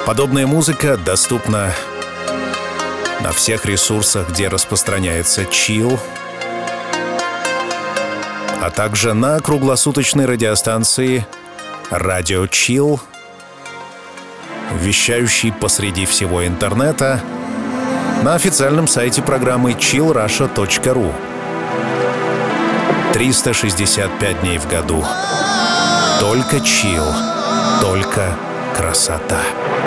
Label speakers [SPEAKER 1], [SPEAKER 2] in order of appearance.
[SPEAKER 1] Подобная музыка доступна на всех ресурсах, где распространяется чилл, а также на круглосуточной радиостанции «Радио Чилл», вещающей посреди всего интернета, на официальном сайте программы chillrusha.ru. 365 дней в году. Только чилл, только красота.